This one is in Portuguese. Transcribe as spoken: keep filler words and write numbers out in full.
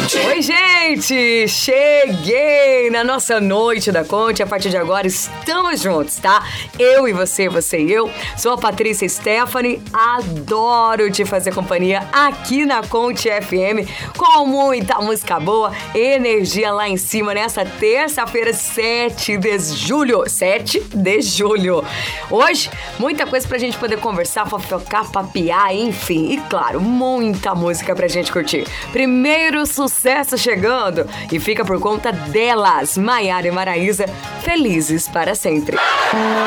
Oi, gente! Cheguei na nossa noite da Conte. A partir de agora estamos juntos, tá? Eu e você, você e eu. Sou a Patrícia Stephanie. Adoro te fazer companhia aqui na Conte F M com muita música boa, energia lá em cima nessa terça-feira, sete de julho. sete de julho. Hoje, muita coisa pra gente poder conversar, fofocar, papiar, enfim. E claro, muita música pra gente curtir. Primeiro sucesso chegando e fica por conta delas, Maiara e Maraísa, Felizes para Sempre.